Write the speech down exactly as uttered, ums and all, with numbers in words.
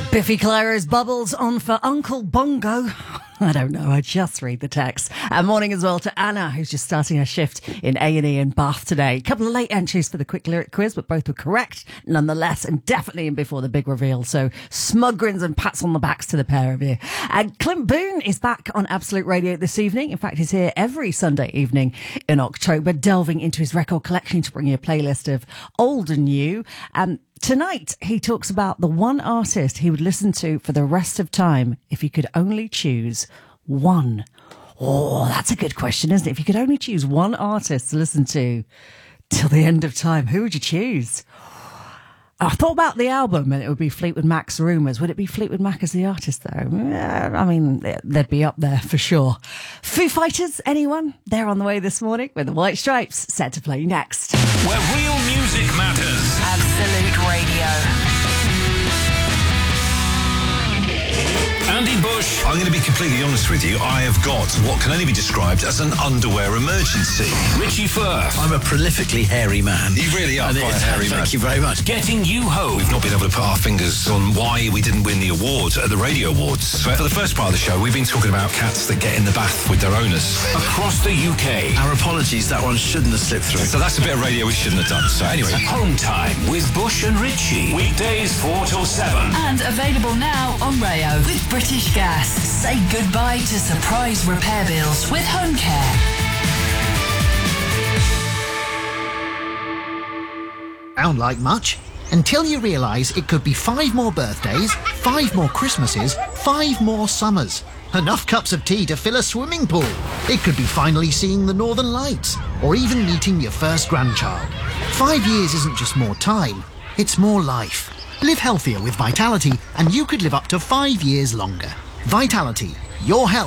Biffy Clyro's Bubbles on for Uncle Bongo. I don't know, I just read the text. And morning as well to Anna, who's just starting her shift in A and E in Bath today. A couple of late entries for the quick lyric quiz, but both were correct nonetheless, and definitely in before the big reveal. So smug grins and pats on the backs to the pair of you. And Clint Boone is back on Absolute Radio this evening. In fact, he's here every Sunday evening in October, delving into his record collection to bring you a playlist of old and new. Um, Tonight, he talks about the one artist he would listen to for the rest of time if he could only choose one. Oh, that's a good question, isn't it? If you could only choose one artist to listen to till the end of time, who would you choose? I thought about the album and it would be Fleetwood Mac's Rumours. Would it be Fleetwood Mac as the artist, though? Yeah, I mean, they'd be up there for sure. Foo Fighters, anyone? They're on the way this morning with the White Stripes set to play next. Where real music matters. Absolute Radio. Andy Bush. I'm going to be completely honest with you. I have got what can only be described as an underwear emergency. Richie Firth. I'm a prolifically hairy man. You really are And quite it- a hairy man. Thank you very much. Getting you home. We've not been able to put our fingers on why we didn't win the award at the Radio Awards. So for the first part of the show, we've been talking about cats that get in the bath with their owners. Across the U K. Our apologies, that one shouldn't have slipped through. So that's a bit of radio we shouldn't have done. So anyway. Home Time with Bush and Richie. Weekdays four till seven. And available now on Rayo with British Gas. Say goodbye to surprise repair bills with Home Care. Sound like much? Until you realise it could be five more birthdays, five more Christmases, five more summers. Enough cups of tea to fill a swimming pool. It could be finally seeing the Northern Lights, or even meeting your first grandchild. Five years isn't just more time, it's more life. Live healthier with Vitality, and you could live up to five years longer. Vitality, your health.